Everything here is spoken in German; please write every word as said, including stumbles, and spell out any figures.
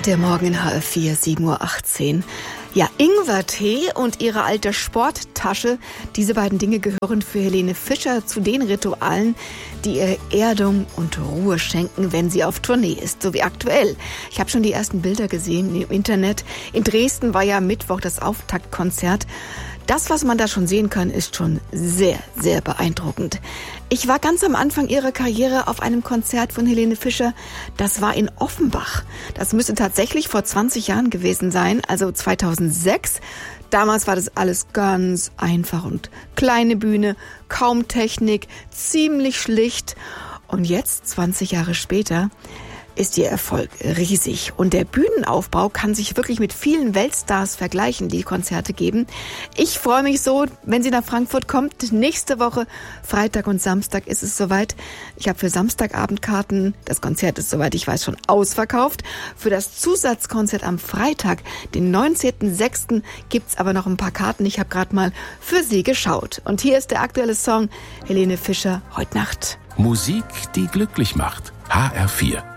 Der Morgen in H F vier, sieben Uhr achtzehn. Ja, Ingwertee und ihre alte Sporttasche, diese beiden Dinge gehören für Helene Fischer zu den Ritualen, die ihr Erdung und Ruhe schenken, wenn sie auf Tournee ist, so wie aktuell. Ich habe schon die ersten Bilder gesehen im Internet. In Dresden war ja Mittwoch das Auftaktkonzert. Das, was man da schon sehen kann, ist schon sehr, sehr beeindruckend. Ich war ganz am Anfang ihrer Karriere auf einem Konzert von Helene Fischer. Das war in Offenbach. Das müsste tatsächlich vor zwanzig Jahren gewesen sein, also zweitausendsechs. Damals war das alles ganz einfach und kleine Bühne, kaum Technik, ziemlich schlicht. Und jetzt, zwanzig Jahre später, ist ihr Erfolg riesig. Und der Bühnenaufbau kann sich wirklich mit vielen Weltstars vergleichen, die Konzerte geben. Ich freue mich so, wenn sie nach Frankfurt kommt. Nächste Woche, Freitag und Samstag, ist es soweit. Ich habe für Samstagabend Karten. Das Konzert ist, soweit ich weiß, schon ausverkauft. Für das Zusatzkonzert am Freitag, den neunzehnten sechsten, gibt's aber noch ein paar Karten. Ich habe gerade mal für sie geschaut. Und hier ist der aktuelle Song Helene Fischer, Heut Nacht. Musik, die glücklich macht. H R vier.